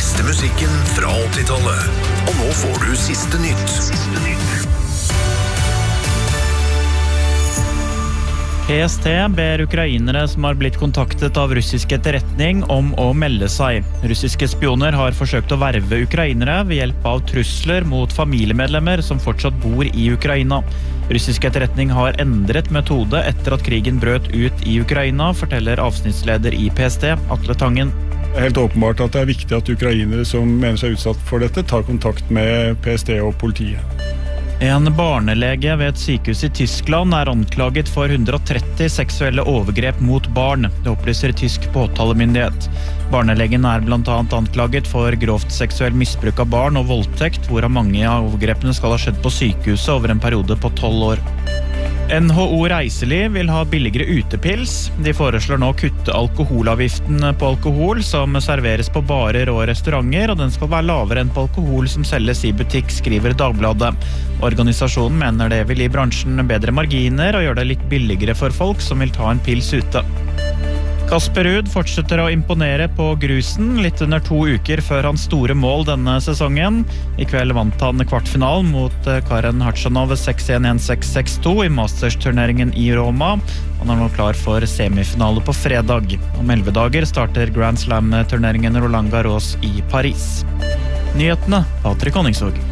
beste musikken fra 80-tallet. Og nå får du siste nytt. PST ber ukrainere som har blitt kontaktet av russisk etterretning om å melde seg. Russiske spioner har forsøkt å verve ukrainere ved hjelp av trusler mot familiemedlemmer som fortsatt bor i Ukraina. Russisk etterretning har endret metode etter at krigen brøt ut i Ukraina, forteller avsnittsleder i PST, Atle Tangen. Det er helt åpenbart at det er viktig at ukrainere som mener seg utsatt for dette, tar kontakt med PST og politiet. En barnelege ved et sykehus i Tyskland er anklaget for 130 seksuelle overgrep mot barn. Det opplyser tysk påtalemyndighet. Barnelegen er blant annet anklaget for grovt seksuell misbruk av barn og voldtekt, hvorav mange av overgrepene skal ha skjedd på sykehuset over en periode på 12 år. NHO Reiseliv vil ha billigere utepils. De foreslår nå å kutte alkoholavgiften på alkohol som serveres på barer og restauranter, og den skal være lavere enn på alkohol som selges i butikk, skriver Dagbladet. Organisasjonen mener det vil gi bransjen bedre marginer og gjøre det litt billigere for folk som vil ta en pils ute. Kasper Ruud fortsetter å imponere på grusen litt under 2 uker før hans store mål denne sesongen. I kveld vant han kvartfinalen mot Karen Khachanov 6-1-1-6-6-2 i Masters-turneringen i Roma. Han er nå klar for semifinale på fredag. Om 11 dager starter Grand Slam-turneringen Roland Garros i Paris. Nyhetene, Patrick Honningsvåg.